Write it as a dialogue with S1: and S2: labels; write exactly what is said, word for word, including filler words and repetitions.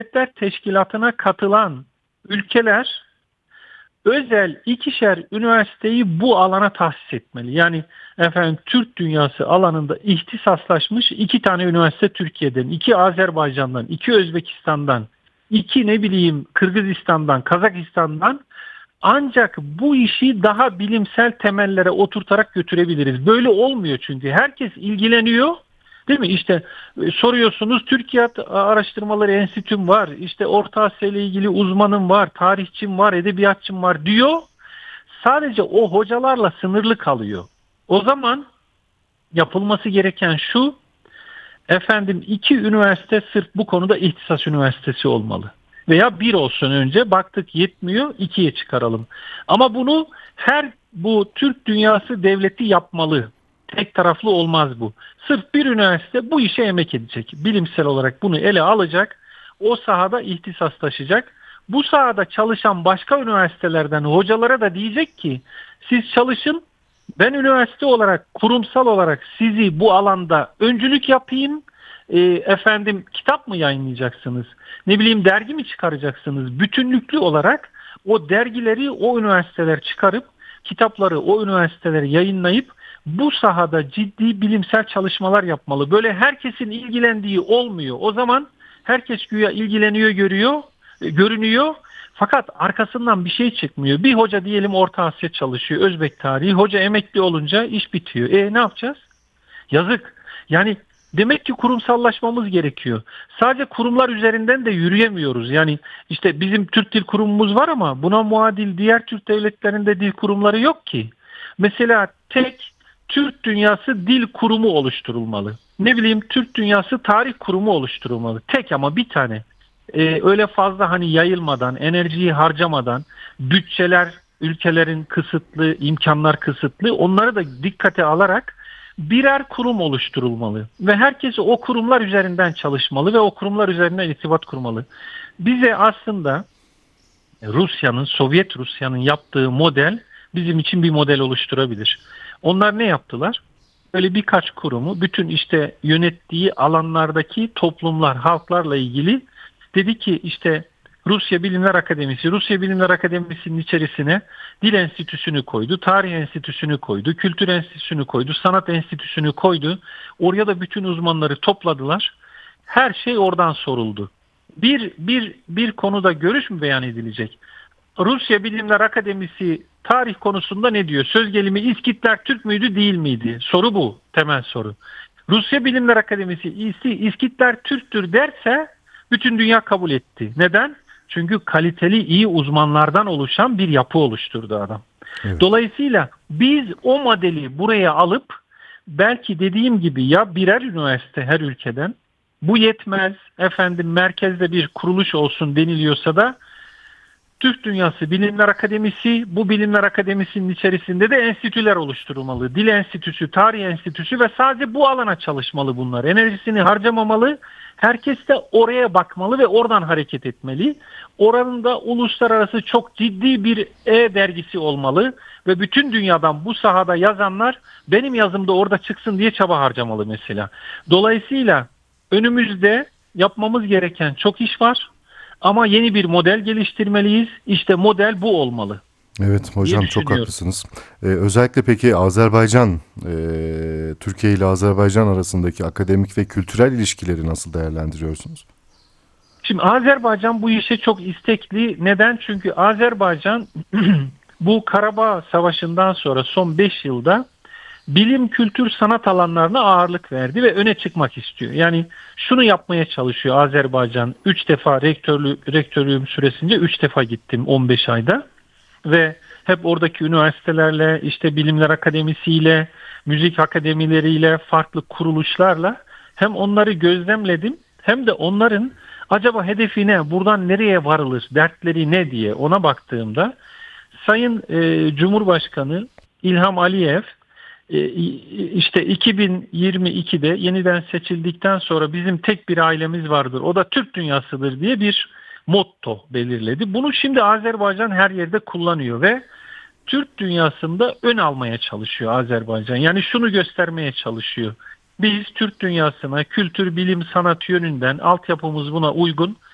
S1: Milletler Teşkilatı'na katılan ülkeler özel ikişer üniversiteyi bu alana tahsis etmeli. Yani efendim Türk dünyası alanında ihtisaslaşmış iki tane üniversite Türkiye'den, iki Azerbaycan'dan, iki Özbekistan'dan, iki ne bileyim Kırgızistan'dan, Kazakistan'dan, ancak bu işi daha bilimsel temellere oturtarak götürebiliriz. Böyle olmuyor çünkü. Herkes ilgileniyor. Değil mi? İşte e, soruyorsunuz, Türkiye Araştırmaları Enstitüm var, işte Orta Asya ile ilgili uzmanım var, tarihçim var, edebiyatçım var diyor. Sadece o hocalarla sınırlı kalıyor. O zaman yapılması gereken şu: efendim iki üniversite sırf bu konuda ihtisas üniversitesi olmalı. Veya bir olsun, önce baktık yetmiyor, ikiye çıkaralım. Ama bunu her bu Türk dünyası devleti yapmalı. Tek taraflı olmaz bu. Sırf bir üniversite bu işe emek edecek. Bilimsel olarak bunu ele alacak. O sahada ihtisaslaşacak. Bu sahada çalışan başka üniversitelerden hocalara da diyecek ki siz çalışın. Ben üniversite olarak, kurumsal olarak sizi bu alanda öncülük yapayım. E, efendim kitap mı yayınlayacaksınız? Ne bileyim dergi mi çıkaracaksınız? Bütünlüklü olarak o dergileri o üniversiteler çıkarıp, kitapları o üniversiteler yayınlayıp bu sahada ciddi bilimsel çalışmalar yapmalı. Böyle herkesin ilgilendiği olmuyor. O zaman herkes güya ilgileniyor, görüyor, e, görünüyor. Fakat arkasından bir şey çıkmıyor. Bir hoca diyelim Orta Asya çalışıyor, Özbek tarihi. Hoca emekli olunca iş bitiyor. E ne yapacağız? Yazık. Yani demek ki kurumsallaşmamız gerekiyor. Sadece kurumlar üzerinden de yürüyemiyoruz. Yani işte bizim Türk Dil Kurumumuz var ama buna muadil diğer Türk devletlerinde dil kurumları yok ki. Mesela tek Türk Dünyası Dil Kurumu oluşturulmalı. Ne bileyim Türk Dünyası Tarih Kurumu oluşturulmalı. Tek ama bir tane. Ee, öyle fazla hani yayılmadan, enerjiyi harcamadan, bütçeler ülkelerin kısıtlı, imkanlar kısıtlı, onları da dikkate alarak birer kurum oluşturulmalı ve herkes o kurumlar üzerinden çalışmalı ve o kurumlar üzerinden irtibat kurmalı. Bize aslında Rusya'nın, Sovyet Rusya'nın yaptığı model bizim için bir model oluşturabilir. Onlar ne yaptılar? Böyle birkaç kurumu bütün işte yönettiği alanlardaki toplumlar, halklarla ilgili dedi ki işte Rusya Bilimler Akademisi, Rusya Bilimler Akademisi'nin içerisine Dil Enstitüsü'nü koydu, Tarih Enstitüsü'nü koydu, Kültür Enstitüsü'nü koydu, Sanat Enstitüsü'nü koydu. Oraya da bütün uzmanları topladılar. Her şey oradan soruldu. Bir, bir, bir konuda görüş mü beyan edilecek? Rusya Bilimler Akademisi tarih konusunda ne diyor? Söz gelimi İskitler Türk müydü, değil miydi? Soru bu, temel soru. Rusya Bilimler Akademisi İskitler Türktür derse bütün dünya kabul etti. Neden? Çünkü kaliteli iyi uzmanlardan oluşan bir yapı oluşturdu adam. Evet. Dolayısıyla biz o modeli buraya alıp belki dediğim gibi ya birer üniversite her ülkeden, bu yetmez efendim merkezde bir kuruluş olsun deniliyorsa da Türk Dünyası Bilimler Akademisi, bu Bilimler Akademisi'nin içerisinde de enstitüler oluşturulmalı. Dil Enstitüsü, Tarih Enstitüsü ve sadece bu alana çalışmalı bunlar. Enerjisini harcamamalı. Herkes de oraya bakmalı ve oradan hareket etmeli. Oranın da uluslararası çok ciddi bir e-dergisi olmalı ve bütün dünyadan bu sahada yazanlar benim yazım da orada çıksın diye çaba harcamalı mesela. Dolayısıyla önümüzde yapmamız gereken çok iş var. Ama yeni bir model geliştirmeliyiz. İşte model bu olmalı.
S2: Evet hocam, çok haklısınız. Ee, özellikle peki Azerbaycan, e, Türkiye ile Azerbaycan arasındaki akademik ve kültürel ilişkileri nasıl değerlendiriyorsunuz?
S1: Şimdi Azerbaycan bu işe çok istekli. Neden? Çünkü Azerbaycan bu Karabağ Savaşı'ndan sonra son beş yılda bilim, kültür, sanat alanlarına ağırlık verdi ve öne çıkmak istiyor. Yani şunu yapmaya çalışıyor Azerbaycan. Üç defa rektörlü, rektörlüğüm süresince üç defa gittim on beş ayda. Ve hep oradaki üniversitelerle, işte bilimler akademisiyle, müzik akademileriyle, farklı kuruluşlarla hem onları gözlemledim hem de onların acaba hedefi ne, buradan nereye varılır, dertleri ne diye ona baktığımda Sayın e, Cumhurbaşkanı İlham Aliyev işte iki bin yirmi ikide yeniden seçildikten sonra bizim tek bir ailemiz vardır, o da Türk dünyasıdır diye bir motto belirledi. Bunu şimdi Azerbaycan her yerde kullanıyor ve Türk dünyasında ön almaya çalışıyor Azerbaycan. Yani şunu göstermeye çalışıyor. Biz Türk dünyasına kültür, bilim, sanat yönünden altyapımız buna uygun.